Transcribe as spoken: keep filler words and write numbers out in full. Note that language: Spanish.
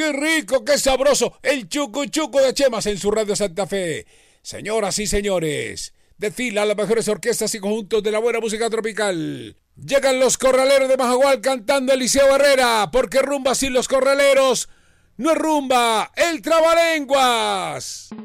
qué rico, qué sabroso! El chucu chucu de Chemas en su radio Santa Fe. Señoras y señores, desfilan las mejores orquestas y conjuntos de la buena música tropical. Llegan los corraleros de Majagual cantando Eliseo Herrera, porque rumba sin los corraleros no es rumba, el trabalenguas.